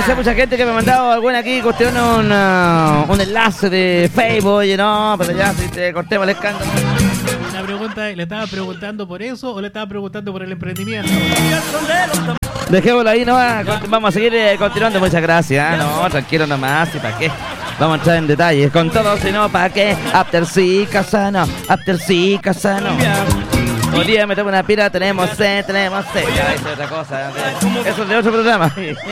Gracias a mucha gente que me ha mandado alguna aquí, cuestión un enlace de Facebook. Oye, no, pero ya si te cortemos el escándalo. La pregunta, ¿le estaba preguntando por eso o le estaba preguntando por el emprendimiento? Dejémoslo ahí nomás, vamos a seguir continuando, muchas gracias. No, tranquilo nomás, ¿y para qué? Vamos a entrar en detalles con todo, si no, ¿para qué? After sí, Casano. Hoy día me tomo una pila, tenemos sed. Ya, eso es otra cosa. Eso es de otro programa.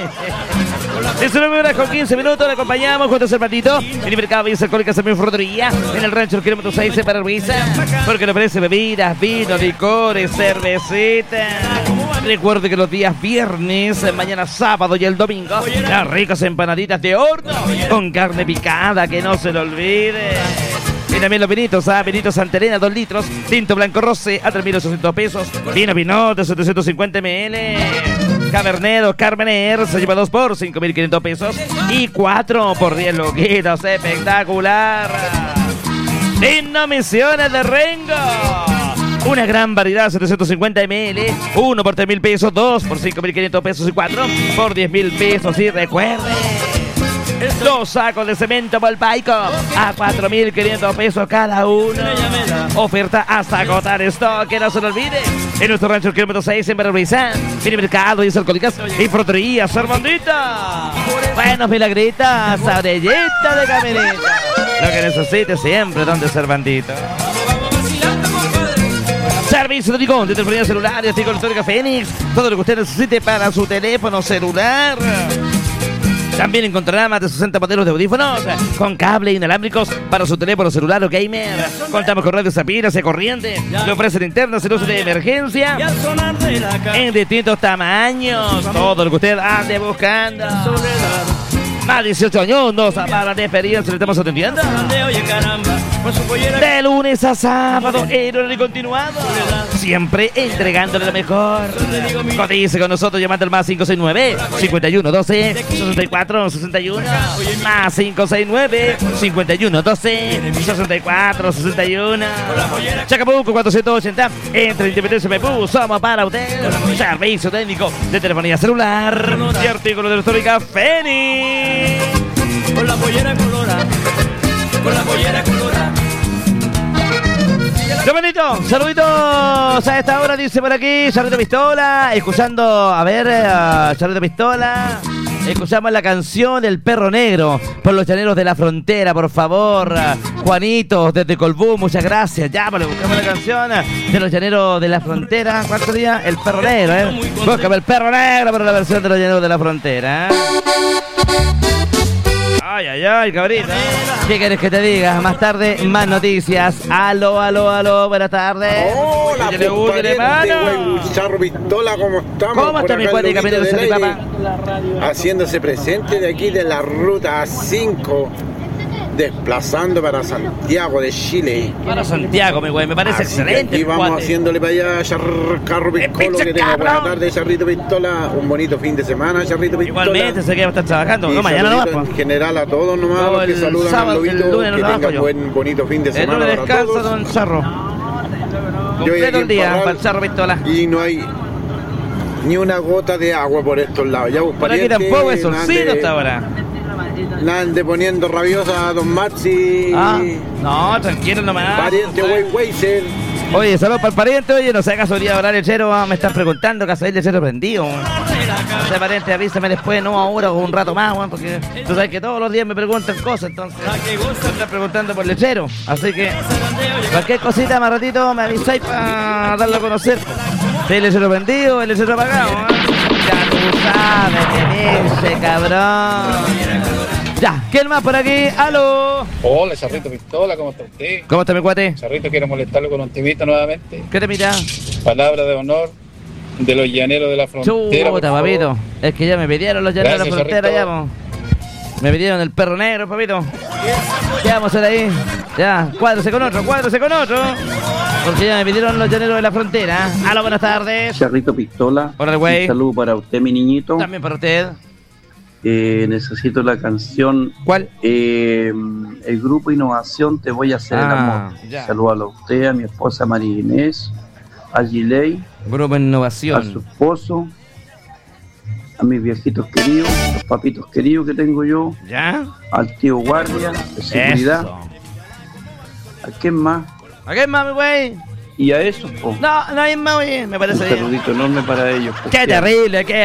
19 horas con 15 minutos, le acompañamos junto a Cervantito. En el mercado Villa Alcohólica Sermín Frutería. En el rancho del kilómetro 6 para Ruiza. Porque le ofrece bebidas, vinos, licores, cervecitas. Recuerde que los días viernes, mañana sábado y el domingo, las ricas empanaditas de horno con carne picada, que no se lo olvide. Y también los vinitos, vinito Santa Elena, 2 litros, tinto blanco rosé a 3.800 pesos, vino Pinot de 750 ml, Cabernet Carmener se lleva 2 por 5.500 pesos y 4 por 10 loquitos, espectacular. Digno Misiones de Rengo. Una gran variedad, 750 ml, 1 por 3.000 pesos, 2 por 5.500 pesos y 4 por 10.000 pesos. Y recuerde, 2 sacos de cemento Volpaico a 4.500 pesos cada uno. Oferta hasta agotar stock, que no se lo olvide. En nuestro rancho el kilómetro 6 en Berrizán, mini mercado y alcohólicas y frutería Servandita. Buenos milagritas, sabrellita de caminita. Lo que necesite siempre, donde Servandita. Servicio de telefonía celular y electrónica Fénix. Todo lo que usted necesite para su teléfono celular. También encontrará más de 60 modelos de audífonos con cable inalámbricos para su teléfono celular o gamer. Contamos con radios a pilas y corriente. Le ofrecen internas en uso de emergencia en distintos tamaños. Todo lo que usted ande buscando. Más de 18 años, nos para de experiencia, le estamos atendiendo. De lunes a sábado, en horario continuado. Siempre entregándole lo mejor. Cotice con nosotros llamando al más 569-5112-6461. Más 569-5112-6461. Chacabuco 480. Entre Independencia Maipú, somos para usted. Servicio técnico de telefonía celular y artículos de electrónica Fénix. Con la pollera colora. Saluditos a esta hora, dice por aquí, Charlito Pistola, escuchando, Charlito Pistola, escuchamos la canción El Perro Negro, por los llaneros de la frontera, por favor, Juanito, desde Colbú, muchas gracias, ya, pues le buscamos la canción de los llaneros de la frontera, ¿cuántos días? El Perro Negro, búscame El Perro Negro para la versión de los llaneros de la frontera, Ay, cabrita. ¿Qué quieres que te diga? Más tarde, más noticias. Aló, buenas tardes. Hola, Charro Pistola, ¿cómo estamos? ¿Cómo está mi cuate, camionero de Salipapa? Haciéndose presente de aquí de la ruta 5, desplazando para Santiago de Chile. Para Santiago, mi güey, me parece excelente. Y vamos haciéndole para allá, Charro Pistola, que tenga buena tarde, Charrito Pistola. Un bonito fin de semana, Charrito Pistola. Igualmente, sé que va a estar trabajando. No, mañana no va. En general a todos nomás, los que saludan al Lobito, que tengan buen bonito fin de semana para todos. El lunes descansa, don Charro. Completo el día para el Charro Pistola. Y no hay ni una gota de agua por estos lados. Ya, por aquí tampoco es solcito hasta ahora. La ande poniendo rabiosa a don Maxi. No, tranquilo nomás. Pariente Weiser. Oye, saludos para el pariente. Oye, no sé casualidad horario lechero. Me están preguntando, casualidad lechero prendido. No sé, pariente, avísame después, no ahora o un rato más, porque tú sabes que todos los días me preguntan cosas, entonces me están preguntando por lechero. Así que cualquier cosita más ratito me avisáis para darlo a conocer. El lechero prendido, el lechero apagado. Ya tú sabes, que dice, cabrón. Ya, ¿quién más por aquí? ¡Aló! Hola, Charrito Pistola, ¿cómo está usted? ¿Cómo está mi cuate? Charrito, quiero molestarlo con un temita nuevamente. ¿Qué temita? Palabra de honor de los llaneros de la frontera. Chuta, papito. Es que ya me pidieron los llaneros de la frontera, ya, po. Me pidieron el perro negro, papito. ¿Qué vamos a hacer ahí? Ya, cuádrese con otro. Porque ya me pidieron los llaneros de la frontera. Aló, buenas tardes. Charrito Pistola. Hola, güey. Un saludo para usted, mi niñito. También para usted. Necesito la canción. ¿Cuál? El grupo Innovación, Te Voy a Hacer el Amor. Saludos a usted, a mi esposa María Inés, a Gilei, Grupo Innovación, a su esposo a mis viejitos queridos, los papitos queridos que tengo yo, ¿ya? Al tío guardia de seguridad. Eso. ¿A quién más? ¿A quién más, mi güey? Y a eso, po. No hay más, güey, me parece Un bien. saludito enorme para ellos. Qué terrible, qué